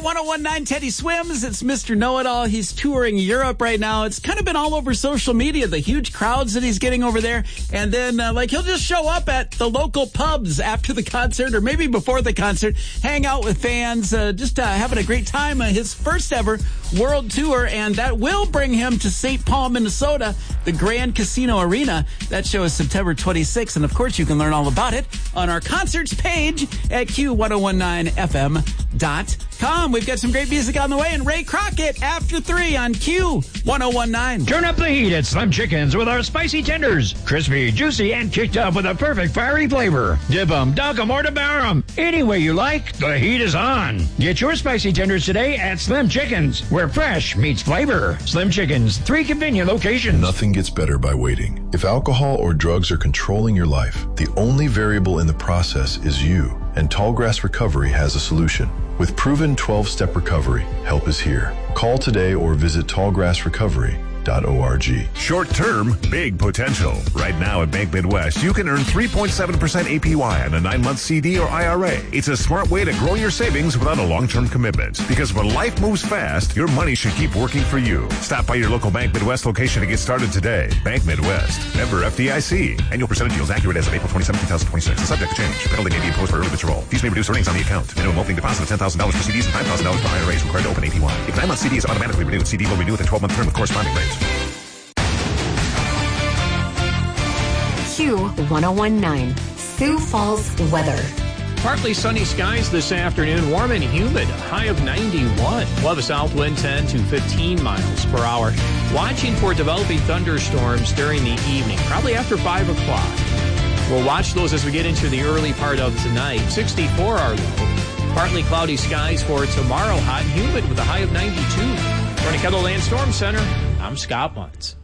1019 Teddy Swims. It's Mr. Know-It-All. He's touring Europe right now. It's kind of been all over social media, the huge crowds that he's getting over there. And then, he'll just show up at the local pubs after the concert or maybe before the concert, hang out with fans, having a great time. His first ever world tour, and that will bring him to St. Paul, Minnesota, the Grand Casino Arena. That show is September 26th. And, of course, you can learn all about it on our concerts page at Q1019FM.com. We've got some great music on the way, and Ray Crockett after 3 on Q1019. Turn up the heat at Slim Chickens with our spicy tenders. Crispy, juicy, and kicked up with a perfect fiery flavor. Dip 'em, dunk 'em, or devour 'em. Any way you like, the heat is on. Get your spicy tenders today at Slim Chickens, where fresh meets flavor. Slim Chickens, 3 convenient locations. Nothing gets better by waiting. If alcohol or drugs are controlling your life, the only variable in the process is you. And Tallgrass Recovery has a solution. With proven 12-step recovery, help is here. Call today or visit tallgrassrecovery.org. Short-term, big potential. Right now at Bank Midwest, you can earn 3.7% APY on a 9-month CD or IRA. It's a smart way to grow your savings without a long-term commitment. Because when life moves fast, your money should keep working for you. Stop by your local Bank Midwest location to get started today. Bank Midwest. Member FDIC. Annual percentage yields accurate as of April 27, 2026. And subject to change. Penalty may be imposed for early withdrawal. Fees may reduce earnings on the account. Minimum opening deposit of $10,000 for CDs and $5,000 for IRAs required to open APY. If 9-month CD is automatically renewed, CD will renew with a 12-month term with corresponding rates. Q1019, Sioux Falls weather. Partly sunny skies this afternoon, warm and humid, high of 91. We'll have a south wind 10 to 15 miles per hour. Watching for developing thunderstorms during the evening, probably after 5 o'clock. We'll watch those as we get into the early part of tonight. 64 our low. Partly cloudy skies for tomorrow, hot and humid with a high of 92. From the Kettleland Storm Center, I'm Scott Muntz.